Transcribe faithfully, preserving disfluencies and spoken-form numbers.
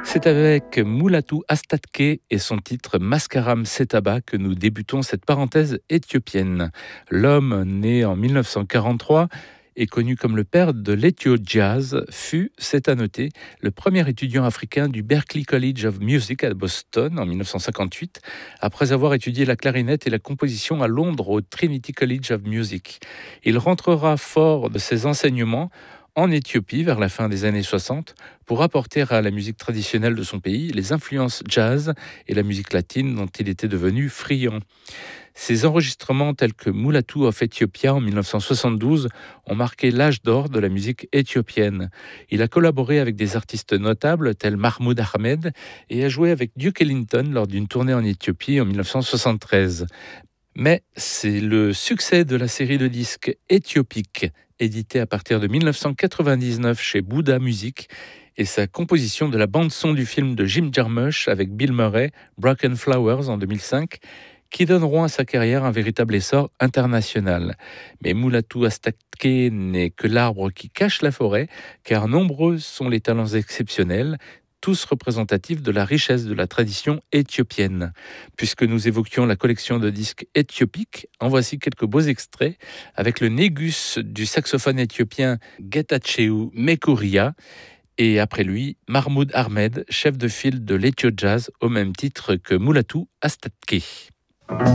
C'est avec Mulatu Astatke et son titre Maskaram Setaba que nous débutons cette parenthèse éthiopienne. L'homme, né en mille neuf cent quarante-trois, et connu comme le père de l'Ethio Jazz, fut, c'est à noter, le premier étudiant africain du Berklee College of Music à Boston en mille neuf cent cinquante-huit, après avoir étudié la clarinette et la composition à Londres au Trinity College of Music. Il rentrera fort de ses enseignements en Éthiopie vers la fin des années soixante pour apporter à la musique traditionnelle de son pays les influences jazz et la musique latine dont il était devenu friand. Ses enregistrements tels que Mulatu of Ethiopia en mille neuf cent soixante-douze ont marqué l'âge d'or de la musique éthiopienne. Il a collaboré avec des artistes notables tels Mahmoud Ahmed et a joué avec Duke Ellington lors d'une tournée en Éthiopie en mille neuf cent soixante-treize. Mais c'est le succès de la série de disques Éthiopique, édité à partir de mille neuf cent quatre-vingt-dix-neuf chez Bouddha Music, et sa composition de la bande-son du film de Jim Jarmusch avec Bill Murray, Broken Flowers en deux mille cinq, qui donneront à sa carrière un véritable essor international. Mais Mulatu Astatke n'est que l'arbre qui cache la forêt, car nombreux sont les talents exceptionnels, tous représentatifs de la richesse de la tradition éthiopienne. Puisque nous évoquions la collection de disques éthiopiques, en voici quelques beaux extraits avec le négus du saxophone éthiopien Getachew Mekoria et après lui, Mahmoud Ahmed, chef de file de l'Ethio Jazz au même titre que Mulatu Astatke.